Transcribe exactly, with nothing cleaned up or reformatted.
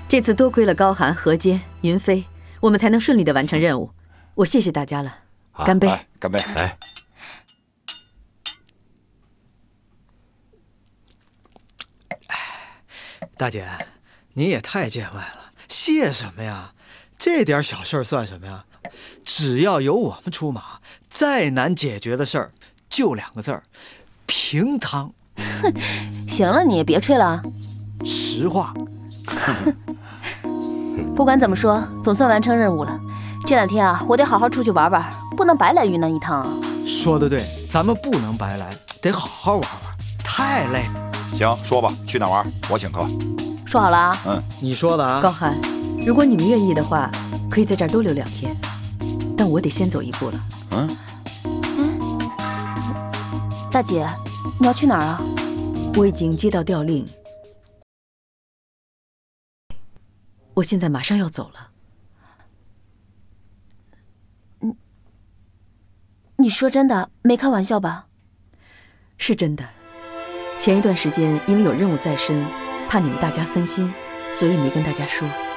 这次多亏了高寒、何坚、云飞，我们才能顺利的完成任务。我谢谢大家了，干杯！ 哎、干杯！ 来。 大姐，您也太见外了，谢什么呀？这点小事算什么呀？只要有我们出马，再难解决的事儿，就两个字儿：平汤。 行了，你也别吹了啊。 实话。 不管怎么说，总算完成任务了。这两天啊，我得好好出去玩玩，不能白来云南一趟啊。 说得对，咱们不能白来，得好好玩玩，太累。 行，说吧，去哪玩？我请客。 说好了啊。 嗯， 你说的啊。 高寒，如果你们愿意的话，可以在这儿多留两天，但我得先走一步了。 嗯嗯，大姐，你要去哪儿啊？ 我已经接到调令，我现在马上要走了。 你你说真的？没开玩笑吧？ 是真的。前一段时间因为有任务在身，怕你们大家分心，所以没跟大家说。